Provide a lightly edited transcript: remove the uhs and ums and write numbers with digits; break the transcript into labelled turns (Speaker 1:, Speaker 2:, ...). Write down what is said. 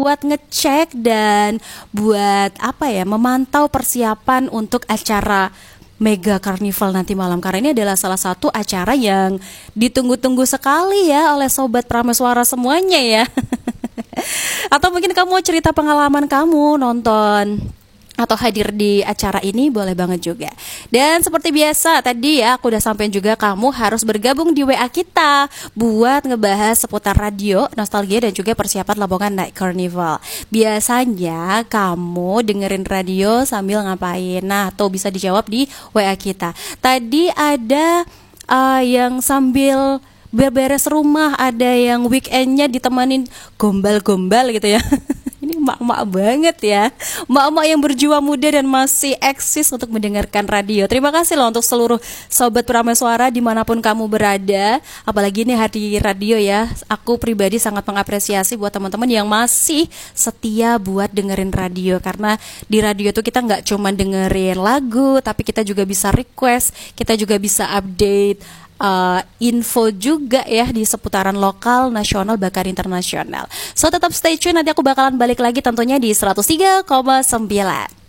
Speaker 1: buat ngecek dan buat memantau persiapan untuk acara Mega Carnival nanti malam, karena ini adalah salah satu acara yang ditunggu-tunggu sekali ya oleh sobat Prameswara semuanya ya. Atau mungkin kamu mau cerita pengalaman kamu nonton atau hadir di acara ini, boleh banget juga. Dan seperti biasa tadi ya, aku udah sampein juga kamu harus bergabung di WA kita buat ngebahas seputar radio, nostalgia dan juga persiapan Lamongan Night Carnival. Biasanya kamu dengerin radio sambil ngapain? Nah, tuh bisa dijawab di WA kita. Tadi ada yang sambil beres rumah, ada yang weekendnya ditemanin gombal-gombal gitu ya. Ini emak-emak banget ya, emak-emak yang berjiwa muda dan masih eksis untuk mendengarkan radio. Terima kasih loh untuk seluruh sobat Prameswara dimanapun kamu berada. Apalagi ini hari radio ya, aku pribadi sangat mengapresiasi buat teman-teman yang masih setia buat dengerin radio. Karena di radio tuh kita nggak cuma dengerin lagu, tapi kita juga bisa request, kita juga bisa update info juga ya di seputaran lokal, nasional, bahkan internasional. So tetap stay tune, nanti aku bakalan balik lagi tentunya di 103,9.